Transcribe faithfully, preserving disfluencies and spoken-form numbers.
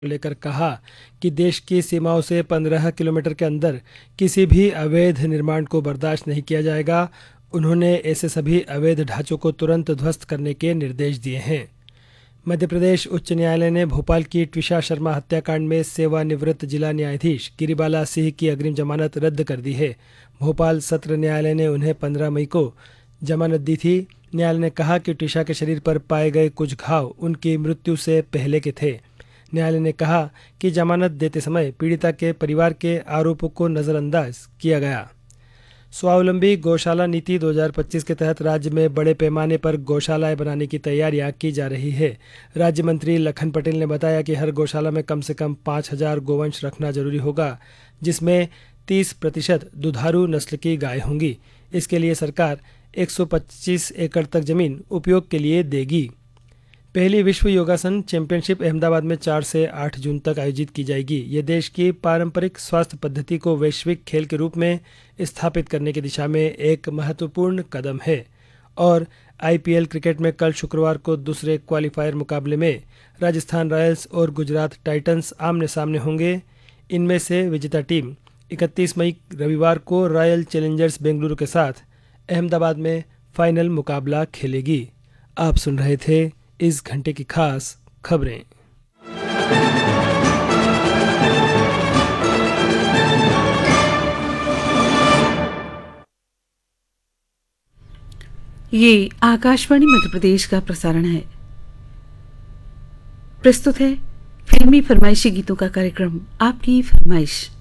लेकर कहा कि देश की सीमाओं से पंद्रह किलोमीटर के अंदर किसी भी अवैध निर्माण को बर्दाश्त नहीं किया जाएगा। उन्होंने ऐसे सभी अवैध ढांचों को तुरंत ध्वस्त करने के निर्देश दिए हैं। मध्य प्रदेश उच्च न्यायालय ने भोपाल की ट्विशा शर्मा हत्याकांड में सेवानिवृत्त जिला न्यायाधीश गिरिबाला सिंह की अग्रिम जमानत रद्द कर दी है। भोपाल सत्र न्यायालय ने उन्हें पंद्रह मई को जमानत दी थी। न्यायालय ने कहा कि ट्विशा के शरीर पर पाए गए कुछ घाव उनकी मृत्यु से पहले के थे। न्यायालय ने कहा कि जमानत देते समय पीड़िता के परिवार के आरोपों को नज़रअंदाज किया गया। स्वावलंबी गौशाला नीति दो हज़ार पच्चीस के तहत राज्य में बड़े पैमाने पर गौशालाएं बनाने की तैयारियां की जा रही है। राज्य मंत्री लखन पटेल ने बताया कि हर गौशाला में कम से कम पाँच हजार गोवंश रखना जरूरी होगा, जिसमें तीस प्रतिशत दुधारू नस्ल की गाय होंगी। इसके लिए सरकार एक सौ पच्चीस एकड़ तक जमीन उपयोग के लिए देगी। पहली विश्व योगासन चैंपियनशिप अहमदाबाद में चार से आठ जून तक आयोजित की जाएगी। ये देश की पारंपरिक स्वास्थ्य पद्धति को वैश्विक खेल के रूप में स्थापित करने की दिशा में एक महत्वपूर्ण कदम है। और आईपीएल क्रिकेट में कल शुक्रवार को दूसरे क्वालिफायर मुकाबले में राजस्थान रॉयल्स और गुजरात टाइटंस आमने सामने होंगे। इनमें से विजेता टीम इकतीस मई रविवार को रॉयल चैलेंजर्स बेंगलुरु के साथ अहमदाबाद में फाइनल मुकाबला खेलेगी। आप सुन रहे थे इस घंटे की खास खबरें। ये आकाशवाणी मध्य प्रदेश का प्रसारण है। प्रस्तुत है फिल्मी फरमाइशी गीतों का कार्यक्रम आपकी फरमाइश।